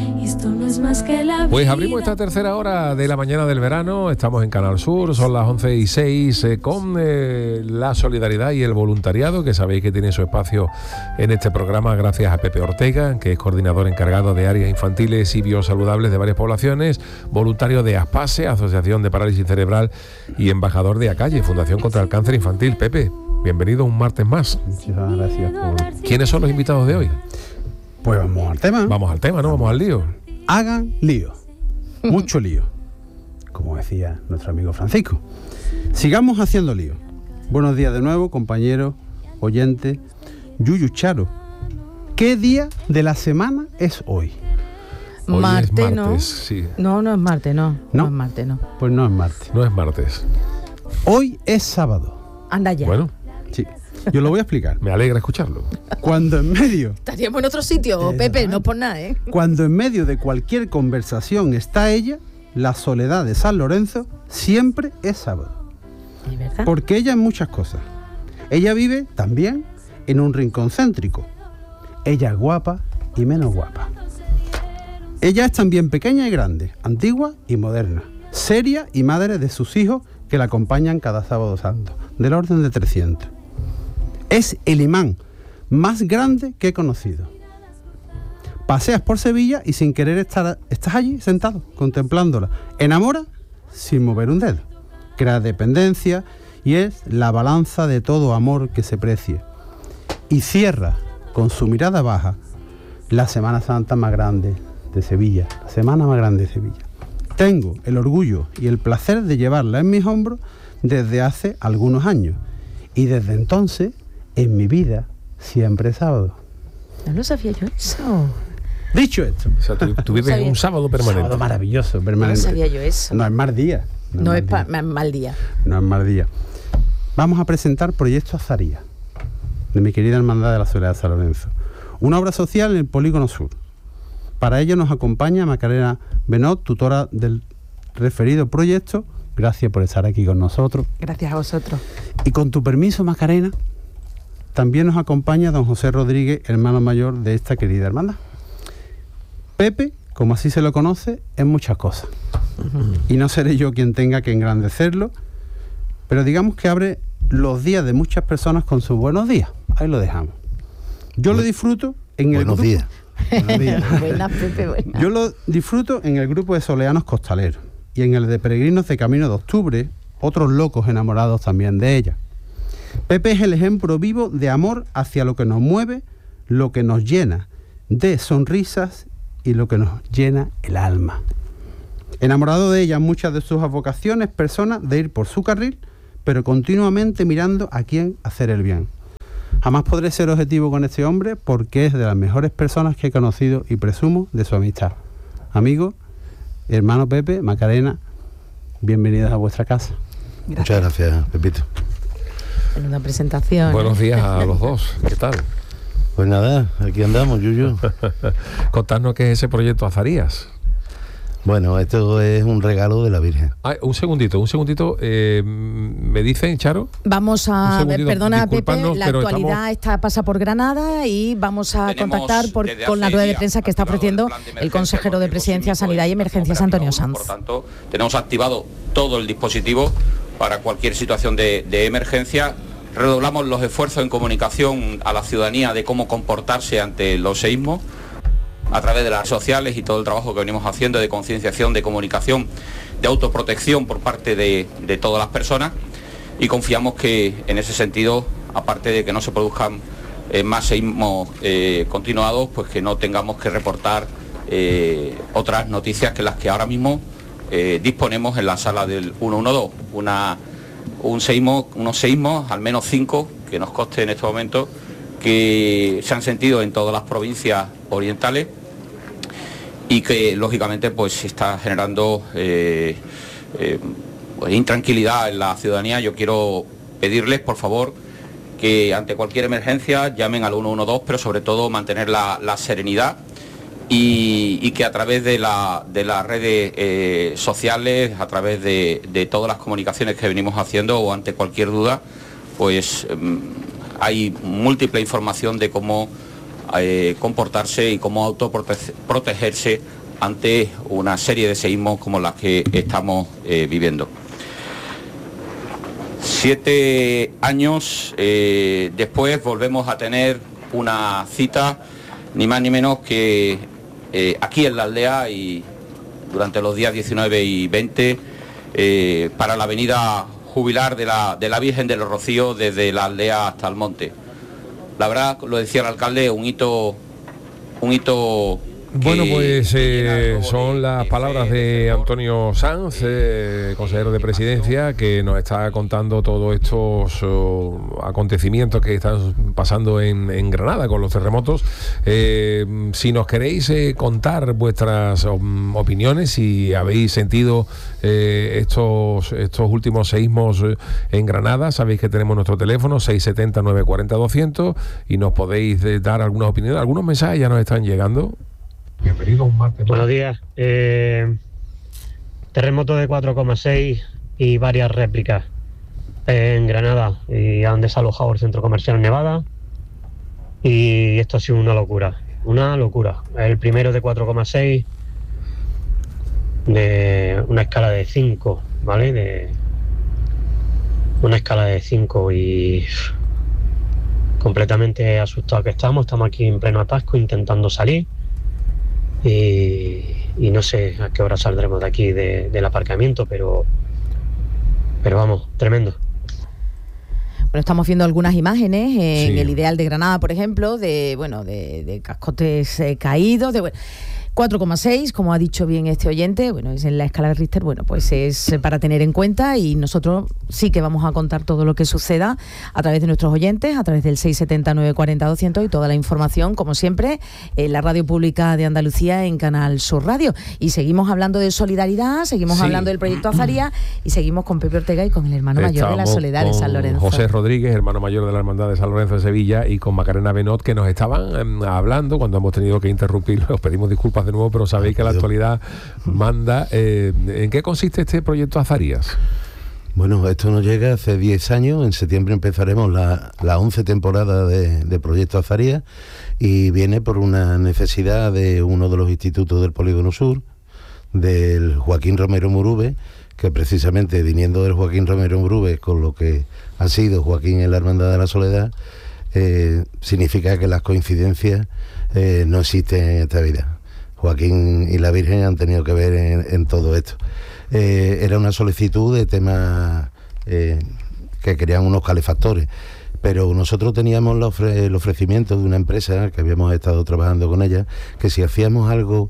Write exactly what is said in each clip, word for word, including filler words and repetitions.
Esto no es más que la vida. Pues abrimos esta tercera hora de la mañana del verano, estamos en Canal Sur, son las once y seis, eh, con eh, la solidaridad y el voluntariado, que sabéis que tiene su espacio en este programa gracias a Pepe Ortega, que es coordinador encargado de áreas infantiles y biosaludables de varias poblaciones, voluntario de ASPASE, Asociación de Parálisis Cerebral, y embajador de ACALLE, Fundación contra el Cáncer Infantil. Pepe, bienvenido un martes más. Muchísimas gracias por... ¿Quiénes son los invitados de hoy? Pues vamos al tema. Vamos al tema, ¿no? Vamos al lío. Hagan lío. Mucho lío. Como decía nuestro amigo Francisco. Sigamos haciendo lío. Buenos días de nuevo, compañeros, oyentes. Yuyu Charo, ¿qué día de la semana es hoy? Hoy Marte, es martes, ¿no? Sí. No, no es martes, no. ¿No? No es martes, no. Pues no es martes. No es martes. Hoy es sábado. Anda ya. Bueno, Sí. Yo lo voy a explicar. me alegra escucharlo. Cuando en medio, Estaríamos en otro sitio, Eh, Pepe, ah. no por nada, ¿eh? cuando en medio de cualquier conversación está ella, la soledad de San Lorenzo siempre es sábado. ¿Es verdad? Porque ella es muchas cosas. Ella vive también en un rincón céntrico. Ella es guapa y menos guapa. Ella es también pequeña y grande, antigua y moderna, seria y madre de sus hijos que la acompañan cada sábado santo, del orden de trescientos. Es el imán más grande que he conocido. Paseas por Sevilla y sin querer estar, estás allí sentado, contemplándola. Enamora sin mover un dedo. Crea dependencia y es la balanza de todo amor que se precie. Y cierra con su mirada baja la Semana Santa más grande de Sevilla, la semana más grande de Sevilla. Tengo el orgullo y el placer de llevarla en mis hombros desde hace algunos años y desde entonces en mi vida siempre es sábado. No lo sabía yo eso. Dicho esto, O sea, tú, tú vives sabía. en un sábado permanente. sábado maravilloso, No permanente. sabía yo eso. No es mal día. No, es mal pa- día. ma- mal día. No es mal día. Vamos a presentar Proyecto Azaría, de mi querida Hermandad de la Soledad de San Lorenzo. Una obra social en el Polígono Sur. Para ello nos acompaña Macarena Benot, tutora del referido proyecto. Gracias por estar aquí con nosotros. Gracias a vosotros. Y con tu permiso, Macarena, también nos acompaña don José Rodríguez, hermano mayor de esta querida hermandad. Pepe, como así se lo conoce, es muchas cosas. Y no seré yo quien tenga que engrandecerlo, pero digamos que abre los días de muchas personas con sus buenos días. Ahí lo dejamos. Yo lo disfruto en el Buenos grupo... días. Buenos días. Buenas, Pepe, buenas. Yo lo disfruto en el grupo de soleanos costaleros y en el de peregrinos de Camino de Octubre, otros locos enamorados también de ella. Pepe es el ejemplo vivo de amor hacia lo que nos mueve, lo que nos llena de sonrisas y lo que nos llena el alma. Enamorado de ella en muchas de sus vocaciones, personas de ir por su carril, pero continuamente mirando a quién hacer el bien. Jamás podré ser objetivo con este hombre porque es de las mejores personas que he conocido y presumo de su amistad. Amigo, hermano Pepe, Macarena, bienvenidos a vuestra casa. Muchas gracias, Pepito. En una presentación. Buenos días a los dos. ¿Qué tal? Pues nada, aquí andamos, Yuyu. Contadnos qué es ese proyecto Azarías. Bueno, esto es un regalo de la Virgen. Ah, un segundito, un segundito. Eh, ¿Me dicen, Charo? Vamos Un a ver, segundito, perdona Pepe, disculpadnos, la pero actualidad estamos- está pasa por Granada y vamos a Tenemos contactar por- desde con la hace rueda de días prensa que está activado ofreciendo plan de el emergencia consejero de con Presidencia, riesgo Sanidad y sísmico Emergencias, en Antonio Operativa uno. Sanz. Por tanto, tenemos activado todo el dispositivo para cualquier situación de, de emergencia. Redoblamos los esfuerzos en comunicación a la ciudadanía de cómo comportarse ante los seísmos a través de las redes sociales y todo el trabajo que venimos haciendo de concienciación, de comunicación, de autoprotección por parte de, de todas las personas, y confiamos que en ese sentido, aparte de que no se produzcan eh, más seísmos eh, continuados, pues que no tengamos que reportar eh, otras noticias que las que ahora mismo eh, disponemos en la sala del ciento doce, una, un seísmo, unos seísmos, al menos cinco, que nos conste en este momento, que se han sentido en todas las provincias orientales y que lógicamente pues se está generando eh, eh, pues, intranquilidad en la ciudadanía. Yo quiero pedirles, por favor, que ante cualquier emergencia llamen al ciento doce, pero sobre todo mantener la, la serenidad y, y que a través de, la, de las redes eh, sociales, a través de, de todas las comunicaciones que venimos haciendo o ante cualquier duda, pues eh, hay múltiple información de cómo eh, comportarse y cómo autoprotegerse ante una serie de seísmos como las que estamos eh, viviendo. Siete años eh, después volvemos a tener una cita, ni más ni menos que eh, aquí en la aldea y durante los días diecinueve y veinte eh, para la avenida jubilar de la, de la Virgen de los Rocíos desde la aldea hasta el monte. La verdad, lo decía el alcalde, un hito, un hito. Bueno, pues eh, son las palabras de Antonio Sanz, eh, consejero de Presidencia, que nos está contando todos estos uh, acontecimientos que están pasando en, en Granada con los terremotos. Eh, si nos queréis eh, contar vuestras um, opiniones, si habéis sentido eh, estos, estos últimos seísmos en Granada, sabéis que tenemos nuestro teléfono seis siete cero, nueve cuatro cero, doscientos y nos podéis eh, dar algunas opiniones. Algunos mensajes ya nos están llegando. Bienvenido un martes. Buenos días. Eh, terremoto de cuatro coma seis y varias réplicas en Granada y a donde se ha alojado el centro comercial Nevada. Y esto ha sido una locura, una locura. El primero de cuatro coma seis, de una escala de cinco, ¿vale? De una escala de cinco y completamente asustados que estamos. Estamos aquí en pleno atasco intentando salir. Y, y no sé a qué hora saldremos de aquí de, del aparcamiento, pero pero vamos, tremendo. Bueno, estamos viendo algunas imágenes en Sí. el Ideal de Granada, por ejemplo, de bueno de, de cascotes eh, caídos, de bueno, cuatro coma seis, como ha dicho bien este oyente, bueno, es en la escala de Richter, bueno, pues es para tener en cuenta y nosotros sí que vamos a contar todo lo que suceda a través de nuestros oyentes, a través del seis siete cero, nueve cuatro cero, doscientos y toda la información, como siempre, en la Radio Pública de Andalucía en Canal Sur Radio. Y seguimos hablando de solidaridad, seguimos Sí. hablando del proyecto Azaría y seguimos con Pepe Ortega y con el hermano mayor de la Estamos Soledad de con San Lorenzo. José Rodríguez, hermano mayor de la Hermandad de San Lorenzo de Sevilla, y con Macarena Benot, que nos estaban eh, hablando cuando hemos tenido que interrumpirlo. Os pedimos disculpas de nuevo, pero sabéis que la actualidad manda. Eh, ¿En qué consiste este proyecto Azarías? Bueno, esto nos llega hace diez años. En septiembre empezaremos la, la once temporada de, de Proyecto Azarías y viene por una necesidad de uno de los institutos del Polígono Sur, del Joaquín Romero Murube, que precisamente viniendo del Joaquín Romero Murube con lo que ha sido Joaquín en la Hermandad de la Soledad, eh, significa que las coincidencias eh, no existen en esta vida. Joaquín y la Virgen han tenido que ver en, en todo esto. Eh, era una solicitud de temas eh, que querían unos calefactores, pero nosotros teníamos la ofre- el ofrecimiento de una empresa que habíamos estado trabajando con ella, que si hacíamos algo,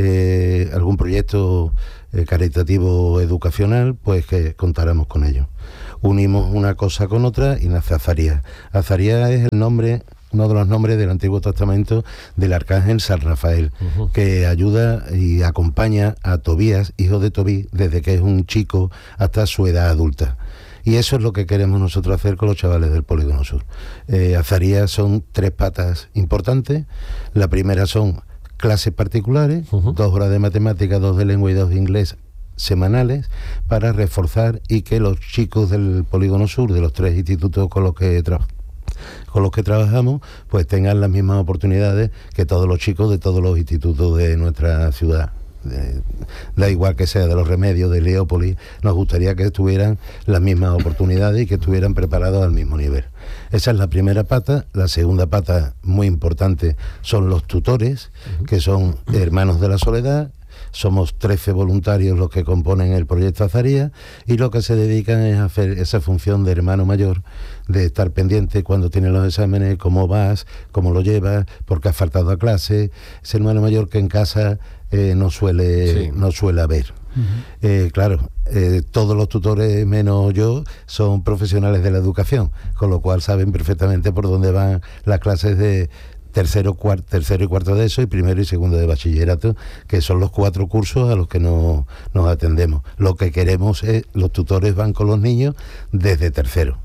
eh, algún proyecto eh, caritativo educacional, pues que contáramos con ellos. Unimos una cosa con otra y nace Azarías. Azarías es el nombre, uno de los nombres del Antiguo Testamento del arcángel San Rafael, uh-huh. que ayuda y acompaña a Tobías, hijo de Tobí, desde que es un chico hasta su edad adulta. Y eso es lo que queremos nosotros hacer con los chavales del Polígono Sur. Eh, Azarías son tres patas importantes. La primera son clases particulares, uh-huh. dos horas de matemáticas, dos de lengua y dos de inglés semanales, para reforzar y que los chicos del Polígono Sur, de los tres institutos con los que trabajamos, con los que trabajamos, pues tengan las mismas oportunidades que todos los chicos de todos los institutos de nuestra ciudad. Eh, da igual que sea de los Remedios, de Leópolis, nos gustaría que tuvieran las mismas oportunidades y que estuvieran preparados al mismo nivel. Esa es la primera pata. La segunda pata, muy importante, son los tutores, que son hermanos de la Soledad. Somos trece voluntarios los que componen el proyecto Azarías y lo que se dedican es a hacer esa función de hermano mayor, de estar pendiente cuando tienen los exámenes, cómo vas, cómo lo llevas, por qué has faltado a clase. Ese hermano mayor que en casa eh, no suele sí. no suele haber. Uh-huh. Eh, claro, eh, todos los tutores, menos yo, son profesionales de la educación, con lo cual saben perfectamente por dónde van las clases de tercero, cuarto, tercero y cuarto de eso y primero y segundo de bachillerato, que son los cuatro cursos a los que no, nos atendemos. Lo que queremos es, los tutores van con los niños desde tercero.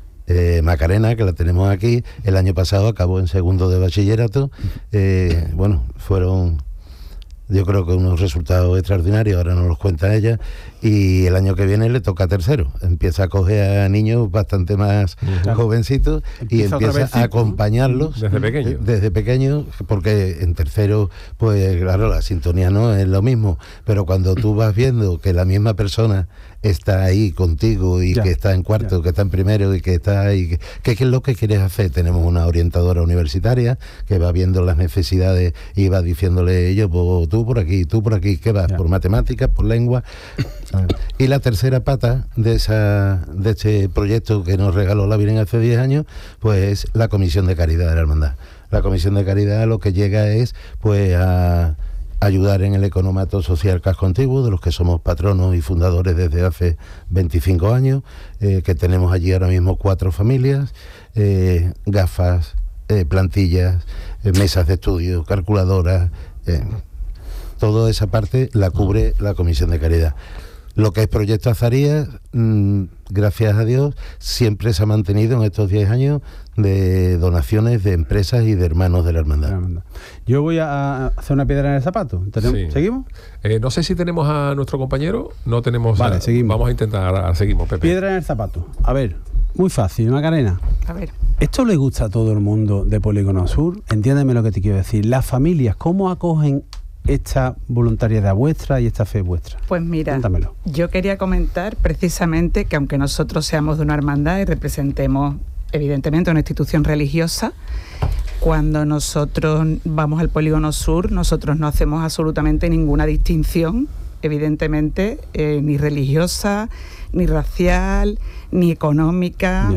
Eh, Macarena, que la tenemos aquí, el año pasado acabó en segundo de bachillerato. Eh, bueno, fueron yo creo que unos resultados extraordinarios, ahora nos los cuenta ella, y el año que viene le toca tercero, empieza a coger a niños bastante más uh-huh. jovencitos empieza y empieza a acompañarlos desde pequeños, desde pequeños, porque en tercero, pues claro, la sintonía no es lo mismo, pero cuando tú vas viendo que la misma persona está ahí contigo y ya, que está en cuarto, ya. que está en primero y que está ahí, que, que, que es lo que quieres hacer. Tenemos una orientadora universitaria que va viendo las necesidades y va diciéndole ellos, pues, tú por aquí, tú por aquí, ¿qué vas? Ya. Por matemáticas, por lengua. Y la tercera pata de esa de este proyecto que nos regaló la Virgen hace diez años, pues es la Comisión de Caridad de la Hermandad. La Comisión de Caridad lo que llega es pues a ayudar en el economato social Casco Antiguo, de los que somos patronos y fundadores desde hace veinticinco años, eh, que tenemos allí ahora mismo cuatro familias, eh, gafas, eh, plantillas, eh, mesas de estudio, calculadoras, eh, toda esa parte la cubre la Comisión de Caridad. Lo que es Proyecto Azarías, mmm, gracias a Dios, siempre se ha mantenido en estos diez años de donaciones de empresas y de hermanos de la hermandad. Yo voy a hacer una piedra en el zapato. Sí. ¿Seguimos? Eh, no sé si tenemos a nuestro compañero. No tenemos. Vale, a, seguimos. Vamos a intentar. Seguimos, Pepe. Piedra en el zapato. A ver, muy fácil, Macarena. A ver. ¿Esto le gusta a todo el mundo de Polígono Sur? Entiéndeme lo que te quiero decir. Las familias, ¿cómo acogen esta voluntariedad vuestra y esta fe vuestra? Pues mira, Cuéntamelo. Yo quería comentar precisamente que aunque nosotros seamos de una hermandad y representemos evidentemente una institución religiosa, cuando nosotros vamos al Polígono Sur, nosotros no hacemos absolutamente ninguna distinción, evidentemente, eh, ni religiosa, ni racial, ni económica.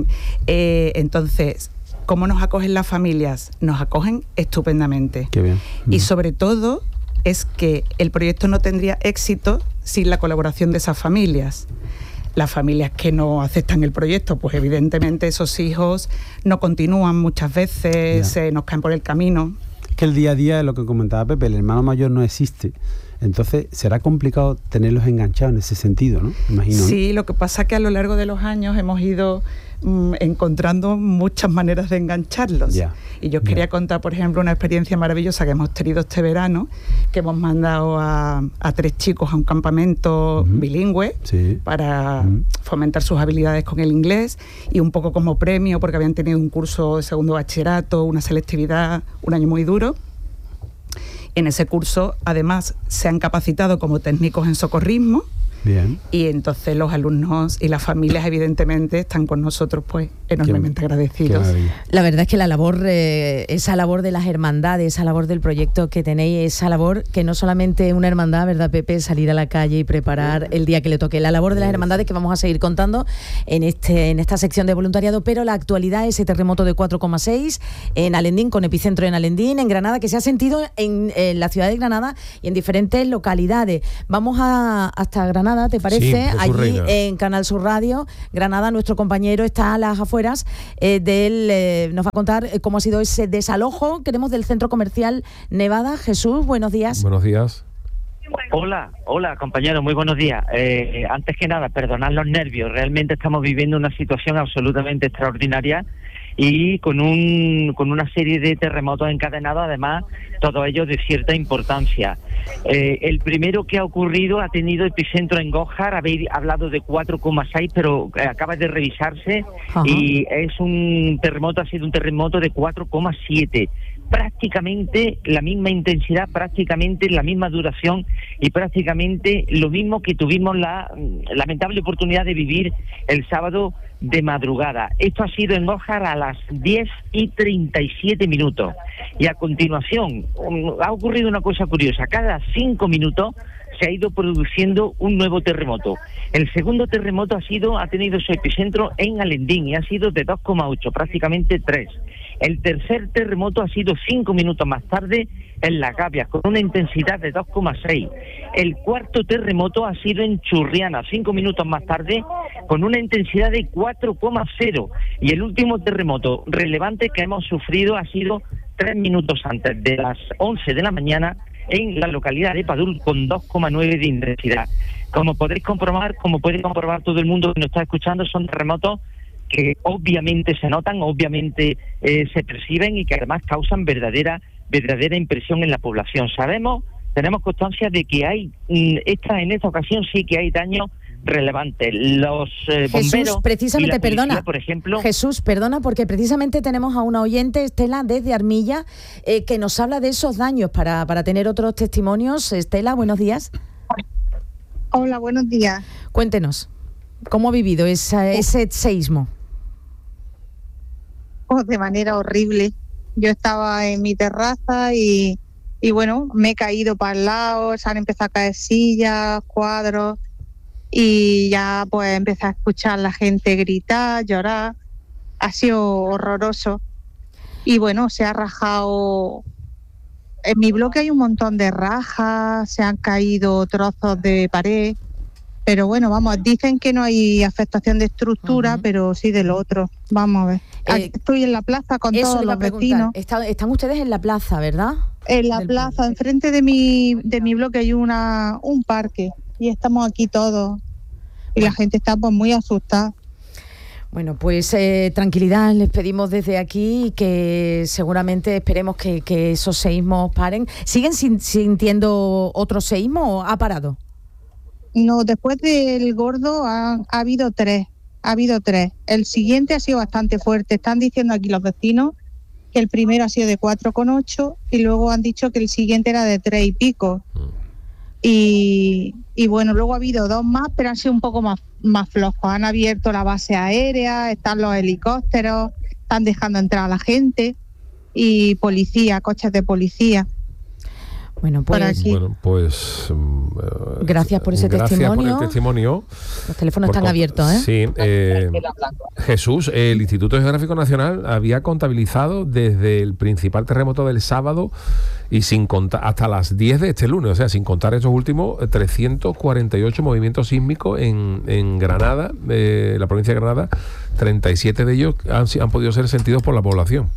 Eh, entonces, ¿cómo nos acogen las familias? Nos acogen estupendamente. Qué bien. Y sobre todo es que el proyecto no tendría éxito sin la colaboración de esas familias. Las familias que no aceptan el proyecto, pues evidentemente esos hijos no continúan muchas veces, se nos caen por el camino. Es que el día a día es lo que comentaba Pepe, el hermano mayor no existe. Entonces será complicado tenerlos enganchados en ese sentido, ¿no? Imagino. Sí, lo que pasa es que a lo largo de los años hemos ido mm, encontrando muchas maneras de engancharlos. Ya, y yo quería ya. contar, por ejemplo, una experiencia maravillosa que hemos tenido este verano, que hemos mandado a, a tres chicos a un campamento uh-huh. bilingüe sí. para uh-huh. fomentar sus habilidades con el inglés y un poco como premio porque habían tenido un curso de segundo bachillerato, una selectividad, un año muy duro. En ese curso, además, se han capacitado como técnicos en socorrismo. Bien. Y entonces los alumnos y las familias, evidentemente, están con nosotros, pues, enormemente qué, agradecidos. Qué la verdad es que la labor, eh, esa labor de las hermandades, esa labor del proyecto que tenéis, esa labor que no solamente una hermandad, ¿verdad, Pepe? Salir a la calle y preparar el día que le toque. La labor de las hermandades que vamos a seguir contando en este en esta sección de voluntariado, pero la actualidad, ese terremoto de cuatro coma seis en Alendín, con epicentro en Alendín, en Granada, que se ha sentido en, en la ciudad de Granada y en diferentes localidades. Vamos a, hasta Granada, ¿te parece? Sí, allí Reina. En Canal Sur Radio, Granada, nuestro compañero está a las afueras eh, del, eh, nos va a contar eh, cómo ha sido ese desalojo, queremos, del centro comercial Nevada. Jesús, buenos días. Buenos días. Hola, hola compañeros, muy buenos días. Eh, antes que nada, perdonad los nervios, realmente estamos viviendo una situación absolutamente extraordinaria y con un con una serie de terremotos encadenados, además, todos ellos de cierta importancia. Eh, el primero que ha ocurrido ha tenido epicentro en Gójar, habéis hablado de cuatro coma seis, pero eh, acaba de revisarse. Ajá. Y es un terremoto, ha sido un terremoto de cuatro coma siete. Prácticamente la misma intensidad, prácticamente la misma duración y prácticamente lo mismo que tuvimos la lamentable oportunidad de vivir el sábado de madrugada. Esto ha sido en Gójar a las diez y treinta y siete minutos. Y a continuación ha ocurrido una cosa curiosa. Cada cinco minutos se ha ido produciendo un nuevo terremoto. El segundo terremoto ha sido ha tenido su epicentro en Alendín y ha sido de dos coma ocho, prácticamente tres. El tercer terremoto ha sido cinco minutos más tarde en Las Gavias, con una intensidad de dos coma seis. El cuarto terremoto ha sido en Churriana, cinco minutos más tarde, con una intensidad de cuatro coma cero. Y el último terremoto relevante que hemos sufrido ha sido tres minutos antes de las once de la mañana, en la localidad de Padul, con dos coma nueve de intensidad. Como podéis comprobar, como puede comprobar todo el mundo que nos está escuchando, son terremotos que obviamente se notan, obviamente eh, se perciben y que además causan verdadera verdadera impresión en la población. Sabemos tenemos constancia de que hay, esta en esta ocasión sí que hay daños relevantes. Los eh, bomberos Jesús, precisamente, y la policía, perdona, por ejemplo... Jesús, perdona, porque precisamente tenemos a una oyente, Estela, desde Armilla, eh, que nos habla de esos daños para, para tener otros testimonios. Estela, buenos días. Hola, buenos días. Cuéntenos, ¿cómo ha vivido esa, ese seísmo? Oh, de manera horrible. Yo estaba en mi terraza y, y bueno, me he caído para el lado, se han empezado a caer sillas, cuadros, y ya pues empecé a escuchar a la gente gritar, llorar. Ha sido horroroso. Y bueno, se ha rajado... En mi bloque hay un montón de rajas, se han caído trozos de pared, pero bueno, vamos, dicen que no hay afectación de estructura, uh-huh. pero sí de lo otro. Vamos a ver. Eh, Estoy en la plaza con todos los vecinos. Está, están ustedes en la plaza, ¿verdad? En la Del plaza, parque. Enfrente de mi de mi bloque hay una un parque y estamos aquí todos. Y bueno, la gente está pues muy asustada. Bueno, pues eh, tranquilidad les pedimos desde aquí, que seguramente esperemos que, que esos seísmos paren. ¿Siguen sin, sintiendo otro seísmo o ha parado? No, después del gordo ha, ha habido tres, ha habido tres. El siguiente ha sido bastante fuerte. Están diciendo aquí los vecinos que el primero ha sido de cuatro coma ocho y luego han dicho que el siguiente era de tres y pico. Y, y bueno, luego ha habido dos más, pero han sido un poco más, más flojos. Han abierto la base aérea, están los helicópteros, están dejando entrar a la gente y policía, coches de policía. Bueno, pues, bueno, pues uh, gracias por ese gracias testimonio. por el testimonio. Los teléfonos por están con... abiertos, ¿eh? Sí. Eh, Jesús, el Instituto Geográfico Nacional había contabilizado desde el principal terremoto del sábado y sin contar hasta las diez de este lunes, o sea, sin contar estos últimos, trescientos cuarenta y ocho movimientos sísmicos en, en Granada, eh, la provincia de Granada. treinta y siete de ellos han, han podido ser sentidos por la población.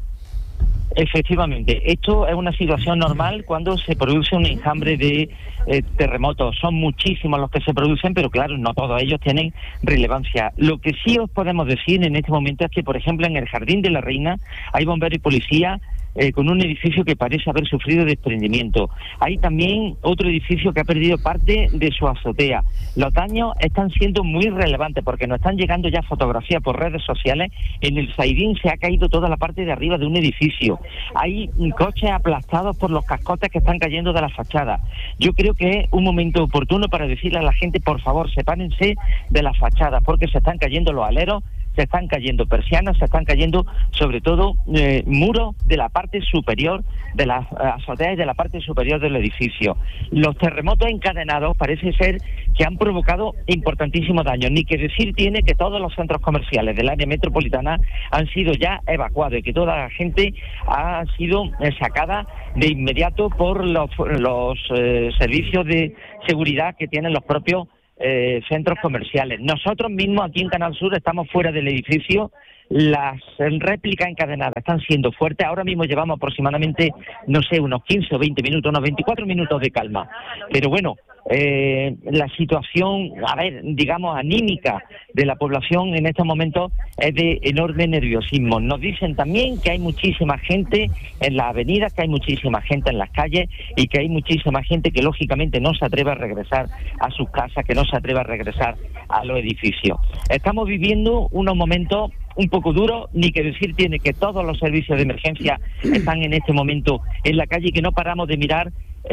Efectivamente, esto es una situación normal cuando se produce un enjambre de eh, terremotos. Son muchísimos los que se producen, pero claro, no todos ellos tienen relevancia. Lo que sí os podemos decir en este momento es que, por ejemplo, en el Jardín de la Reina hay bomberos y policía eh, con un edificio que parece haber sufrido desprendimiento. Hay también otro edificio que ha perdido parte de su azotea. Los daños están siendo muy relevantes porque nos están llegando ya fotografías por redes sociales. En el Saidín se ha caído toda la parte de arriba de un edificio. Hay coches aplastados por los cascotes que están cayendo de la fachada. Yo creo que es un momento oportuno para decirle a la gente, por favor, sepárense de las fachadas porque se están cayendo los aleros, se están cayendo persianas, se están cayendo sobre todo eh, muros de la parte superior de las azoteas y de la parte superior del edificio. Los terremotos encadenados parece ser que han provocado importantísimos daños. Ni que decir tiene que todos los centros comerciales del área metropolitana han sido ya evacuados y que toda la gente ha sido eh, sacada de inmediato por los, los eh, servicios de seguridad que tienen los propios Eh, centros comerciales. Nosotros mismos aquí en Canal Sur estamos fuera del edificio. Las réplicas encadenadas están siendo fuertes. Ahora mismo llevamos aproximadamente, no sé, unos quince o veinte minutos, unos veinticuatro minutos de calma. Pero bueno, eh, la situación, a ver, digamos, anímica de la población en estos momentos es de enorme nerviosismo. Nos dicen también que hay muchísima gente en las avenidas, que hay muchísima gente en las calles y que hay muchísima gente que lógicamente no se atreve a regresar a sus casas, que no se atreve a regresar a los edificios. Estamos viviendo unos momentos un poco duro, ni que decir tiene que todos los servicios de emergencia están en este momento en la calle y que no paramos de mirar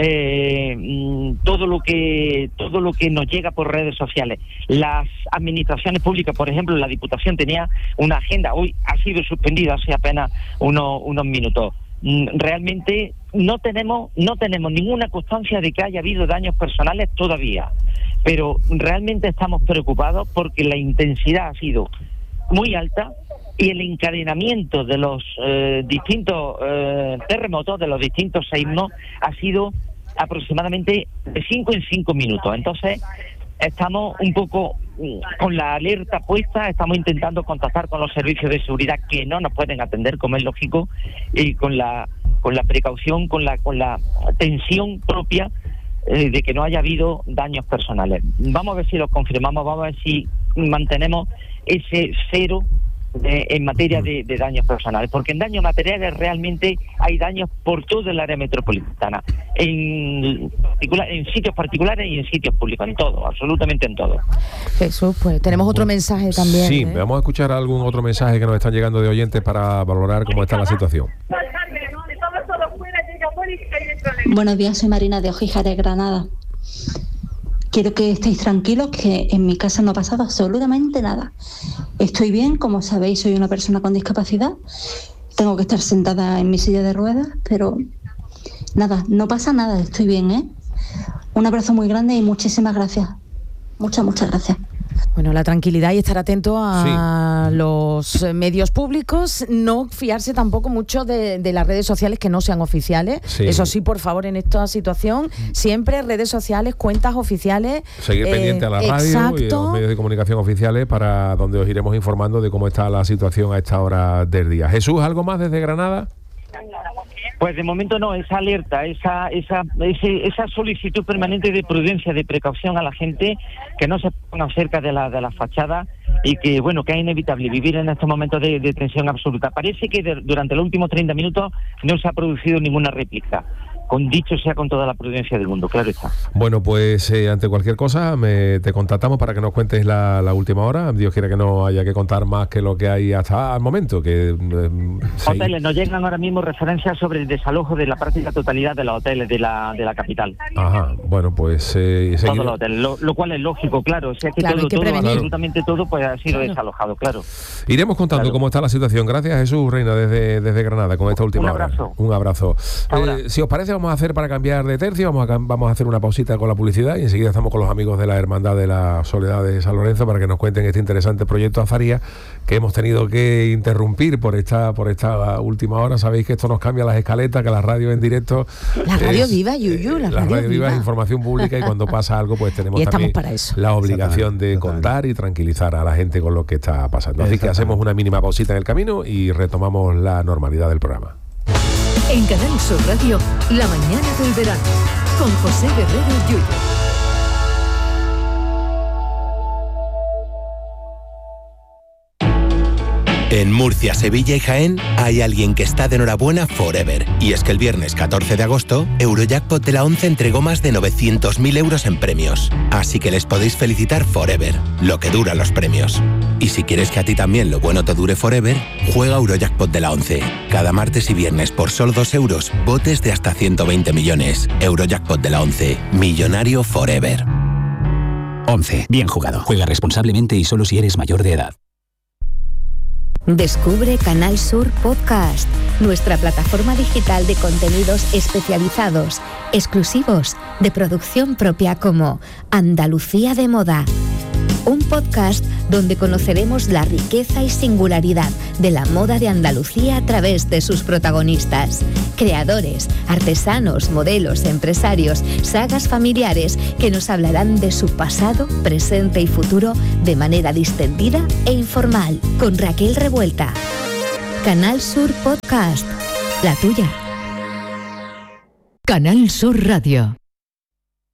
eh, todo lo que todo lo que nos llega por redes sociales. Las administraciones públicas, por ejemplo, la Diputación tenía una agenda, hoy ha sido suspendida hace apenas unos, unos minutos. Realmente no tenemos no tenemos ninguna constancia de que haya habido daños personales todavía, pero realmente estamos preocupados porque la intensidad ha sido muy alta y el encadenamiento de los eh, distintos eh, terremotos, de los distintos seísmos, ha sido aproximadamente de cinco en cinco minutos. Entonces, estamos un poco con la alerta puesta, estamos intentando contactar con los servicios de seguridad que no nos pueden atender, como es lógico, y con la con la precaución, con la con la tensión propia eh, de que no haya habido daños personales. Vamos a ver si lo confirmamos, vamos a ver si mantenemos ese cero eh, en materia de, de daños personales, porque en daños materiales realmente hay daños por todo el área metropolitana, en, particular, en sitios particulares y en sitios públicos, en todo, absolutamente en todo. Jesús, pues tenemos otro mensaje también. Sí, ¿eh? vamos a escuchar algún otro mensaje que nos están llegando de oyentes para valorar cómo está la situación. Buenos días, soy Marina de Ojija de Granada. Quiero que estéis tranquilos, que en mi casa no ha pasado absolutamente nada. Estoy bien, como sabéis, soy una persona con discapacidad. Tengo que estar sentada en mi silla de ruedas, pero nada, no pasa nada, estoy bien, ¿eh? Un abrazo muy grande y muchísimas gracias. Muchas, muchas gracias. Bueno, la tranquilidad y estar atento a sí. los medios públicos, no fiarse tampoco mucho de, de las redes sociales que no sean oficiales. Sí. Eso sí, por favor, en esta situación, siempre redes sociales, cuentas oficiales. Seguir eh, pendiente a la radio exacto. y a los medios de comunicación oficiales para donde os iremos informando de cómo está la situación a esta hora del día. Jesús, ¿algo más desde Granada? Pues de momento no, esa alerta, esa esa ese, esa solicitud permanente de prudencia, de precaución a la gente, que no se ponga cerca de la de la fachada y que, bueno, que es inevitable vivir en estos momentos de, de tensión absoluta. Parece que de, durante los últimos treinta minutos no se ha producido ninguna réplica. Con dicho sea con toda la prudencia del mundo, claro está. Bueno, pues eh, ante cualquier cosa me, te contactamos para que nos cuentes la, la última hora. Dios quiera que no haya que contar más que lo que hay hasta el momento. Que eh, hoteles, nos llegan ahora mismo referencias sobre el desalojo de la práctica totalidad de los hoteles de la de la capital. Ajá, bueno, pues eh, todos los hoteles, lo, lo cual es lógico, claro. O sea que claro, todo, todo absolutamente todo pues ha sido claro. desalojado, claro. Iremos contando claro. cómo está la situación. Gracias, Jesús Reina, desde, desde Granada, con esta última Un abrazo. hora. Un abrazo. Eh, si os parece, vamos a hacer para cambiar de tercio, vamos a, vamos a hacer una pausita con la publicidad y enseguida estamos con los amigos de la Hermandad de la Soledad de San Lorenzo para que nos cuenten este interesante proyecto Azaría que hemos tenido que interrumpir por esta por esta última hora. Sabéis que esto nos cambia las escaletas, que la radio en directo la radio es, viva, Yuyu, la, la radio, radio viva es información pública y cuando pasa algo pues tenemos también para eso. la obligación de contar y tranquilizar a la gente con lo que está pasando. Así que hacemos una mínima pausita en el camino y retomamos la normalidad del programa. En Canal Sur Radio, La Mañana del Verano, con José Guerrero Yuyu. En Murcia, Sevilla y Jaén hay alguien que está de enhorabuena forever. Y es que el viernes catorce de agosto, Eurojackpot de la once entregó más de novecientos mil euros en premios. Así que les podéis felicitar forever, lo que duran los premios. Y si quieres que a ti también lo bueno te dure forever, juega Eurojackpot de la once. Cada martes y viernes por solo dos euros, botes de hasta ciento veinte millones. Eurojackpot de la once, millonario forever. once. Bien jugado. Juega responsablemente y solo si eres mayor de edad. Descubre Canal Sur Podcast, nuestra plataforma digital de contenidos especializados, exclusivos, de producción propia como Andalucía de Moda. Un podcast donde conoceremos la riqueza y singularidad de la moda de Andalucía a través de sus protagonistas. Creadores, artesanos, modelos, empresarios, sagas familiares que nos hablarán de su pasado, presente y futuro de manera distendida e informal. Con Raquel Revuelta. Canal Sur Podcast. La tuya. Canal Sur Radio.